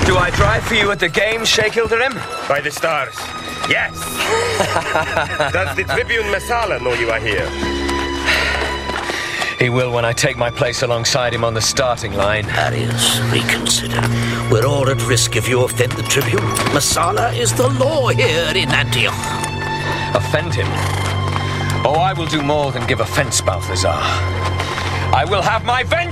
Do I drive for you at the game, Sheikh Ilderim? By the stars. Yes! Does the Tribune Masala know you are here? He will when I take my place alongside him on the starting line. Arius, reconsider. We're all at risk if you offend the Tribune. Masala is the law here in Antioch. Offend him? Oh, I will do more than give offense, Balthazar. I will have my vengeance!